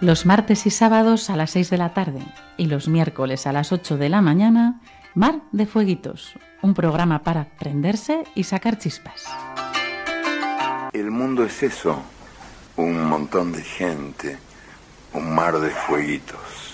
Los martes y sábados a las 6 de la tarde y los miércoles a las 8 de la mañana, Mar de Fueguitos, un programa para prenderse y sacar chispas. El mundo es eso, un montón de gente, un mar de fueguitos.